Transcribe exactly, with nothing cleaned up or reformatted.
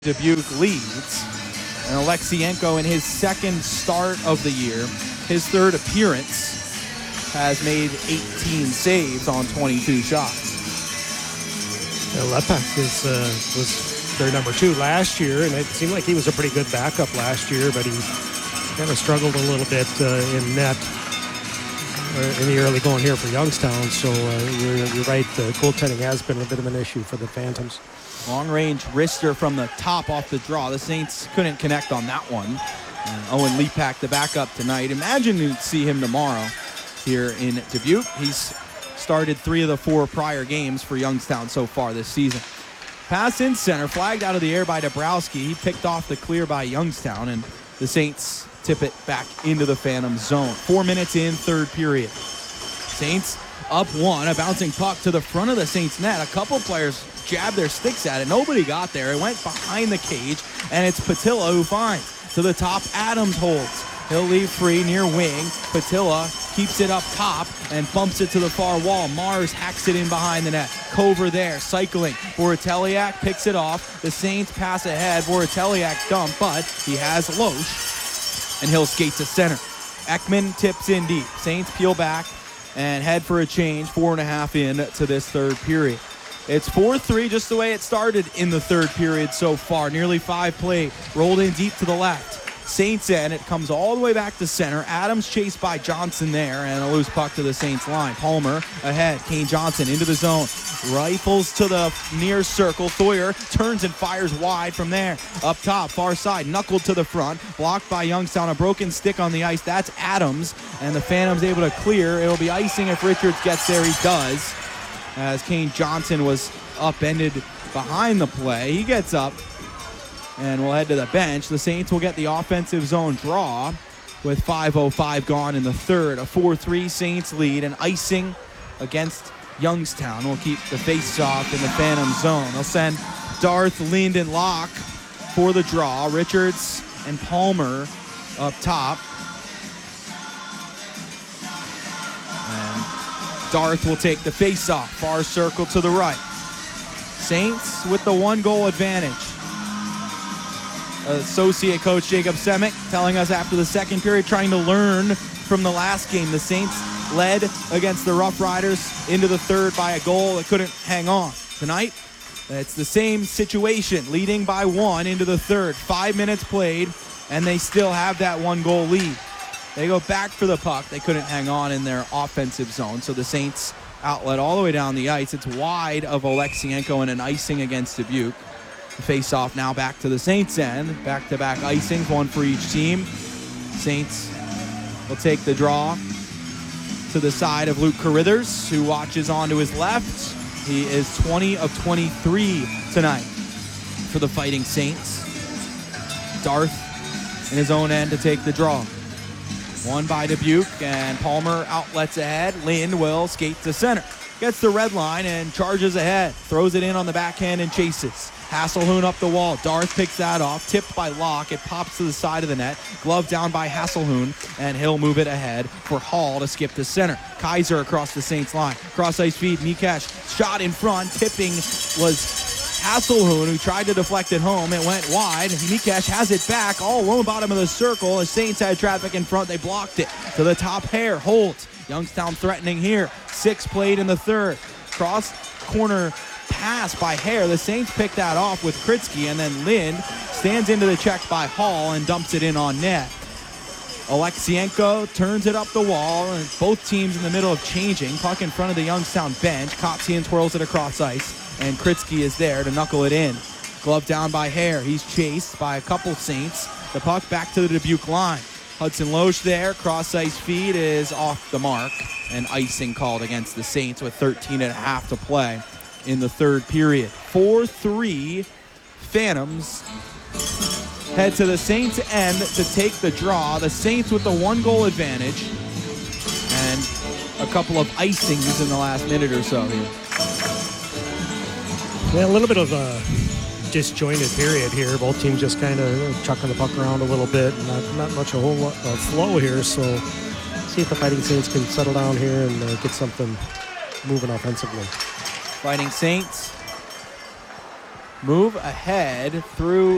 Dubuque leads, and Alexienko in his second start of the year, his third appearance, has made eighteen saves on twenty-two shots. Yeah, Lepak is, uh, was their number two last year, and it seemed like he was a pretty good backup last year, but he kind of struggled a little bit uh, in net uh, in the early going here for Youngstown. So uh, you're, you're right, uh, goaltending has been a bit of an issue for the Phantoms. Long-range wrister from the top off the draw. The Saints couldn't connect on that one. And Owen Lepak, the backup tonight. Imagine you'd see him tomorrow here in Dubuque. He's started three of the four prior games for Youngstown so far this season. Pass in center, flagged out of the air by Dabrowski. He picked off the clear by Youngstown, and the Saints tip it back into the Phantom zone. Four minutes in, third period. Saints up one, a bouncing puck to the front of the Saints net. A couple players jabbed their sticks at it. Nobody got there. It went behind the cage, and it's Patilla who finds. To the top, Adams holds. He'll leave free near wing. Patilla keeps it up top and bumps it to the far wall. Mars hacks it in behind the net. Cover there, cycling. Voroteliak picks it off. The Saints pass ahead. Voroteliak dump, but he has Loesch, and he'll skate to center. Ekman tips in deep. Saints peel back and head for a change. Four and a half in to this third period. It's four three, just the way it started in the third period so far. Nearly five play, rolled in deep to the left. Saints end, it comes all the way back to center. Adams chased by Johnson there, and a loose puck to the Saints line. Palmer ahead, Kane Johnson into the zone. Rifles to the near circle. Thoyer turns and fires wide from there. Up top, far side, knuckled to the front. Blocked by Youngstown, a broken stick on the ice. That's Adams, and the Phantoms able to clear. It'll be icing if Richards gets there. He does, as Kane Johnson was upended behind the play. He gets up and we'll head to the bench. The Saints will get the offensive zone draw with five oh five gone in the third. A four three Saints lead, and icing against Youngstown will keep the face-off in the Phantom zone. They'll send Darth, Lind, and Locke for the draw. Richards and Palmer up top. And Darth will take the face-off. Far circle to the right. Saints with the one-goal advantage. Associate coach Jacob Semick telling us after the second period, trying to learn from the last game. The Saints led against the Rough Riders into the third by a goal that couldn't hang on. Tonight, it's the same situation, leading by one into the third. Five minutes played, and they still have that one-goal lead. They go back for the puck. They couldn't hang on in their offensive zone, so the Saints outlet all the way down the ice. It's wide of Alexienko and an icing against Dubuque. The face-off now back to the Saints end. Back-to-back icings, one for each team. Saints will take the draw to the side of Luke Carithers, who watches on to his left. He is twenty of twenty-three tonight for the Fighting Saints. Darth in his own end to take the draw. One by Dubuque, and Palmer outlets ahead. Lind will skate to center. Gets the red line and charges ahead. Throws it in on the backhand and chases. Hasselhoon up the wall. Darth picks that off. Tipped by Locke. It pops to the side of the net. Glove down by Hasselhoon, and he'll move it ahead for Hall to skip to center. Kaiser across the Saints line. Cross ice feed. Mikash shot in front. Tipping was Hasselhoon, who tried to deflect it home. It went wide. Mikash has it back all along the bottom of the circle. The Saints had traffic in front. They blocked it. To the top pair. Holtz. Youngstown threatening here. Six played in the third. Cross corner pass by Hare. The Saints pick that off with Kritzky, and then Lind stands into the check by Hall and dumps it in on net. Alexienko turns it up the wall, and both teams in the middle of changing. Puck in front of the Youngstown bench. Kotzian twirls it across ice, and Kritzky is there to knuckle it in. Glove down by Hare. He's chased by a couple Saints. The puck back to the Dubuque line. Hudson Loesch there. Cross ice feed is off the mark, and icing called against the Saints with thirteen and a half to play in the third period. four three Phantoms head to the Saints end to take the draw. The Saints with the one-goal advantage, and a couple of icings in the last minute or so here. Yeah, a little bit of a disjointed period here. Both teams just kind of chucking the puck around a little bit. Not, not much a whole lot of flow here, so see if the Fighting Saints can settle down here and uh, get something moving offensively. Fighting Saints move ahead through